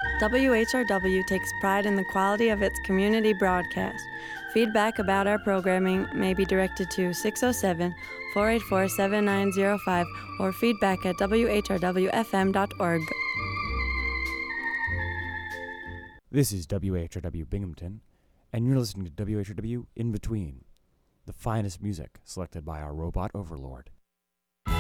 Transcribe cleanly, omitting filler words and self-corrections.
WHRW takes pride in the quality of its community broadcast. Feedback about our programming may be directed to 607-484-7905 or feedback at whrwfm.org. This is WHRW Binghamton, and you're listening to WHRW In Between, the finest music selected by our robot overlord.